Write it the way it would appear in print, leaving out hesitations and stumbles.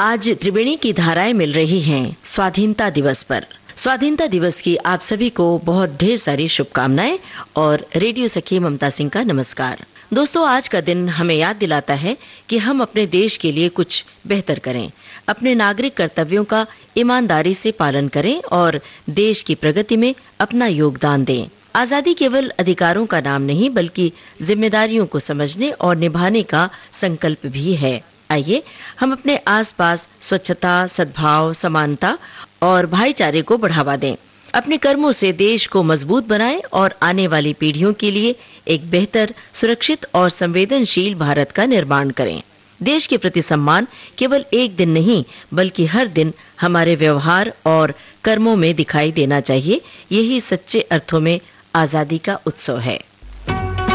आज त्रिवेणी की धाराएं मिल रही हैं स्वाधीनता दिवस पर। स्वाधीनता दिवस की आप सभी को बहुत ढेर सारी शुभकामनाएं और रेडियो सखी ममता सिंह का नमस्कार। दोस्तों, आज का दिन हमें याद दिलाता है कि हम अपने देश के लिए कुछ बेहतर करें, अपने नागरिक कर्तव्यों का ईमानदारी से पालन करें और देश की प्रगति में अपना योगदान दें। आजादी केवल अधिकारों का नाम नहीं बल्कि जिम्मेदारियों को समझने और निभाने का संकल्प भी है। आइए हम अपने आसपास स्वच्छता, सद्भाव, समानता और भाईचारे को बढ़ावा दें। अपने कर्मों से देश को मजबूत बनाएं और आने वाली पीढ़ियों के लिए एक बेहतर, सुरक्षित और संवेदनशील भारत का निर्माण करें। देश के प्रति सम्मान केवल एक दिन नहीं बल्कि हर दिन हमारे व्यवहार और कर्मों में दिखाई देना चाहिए। यही सच्चे अर्थों में आजादी का उत्सव है।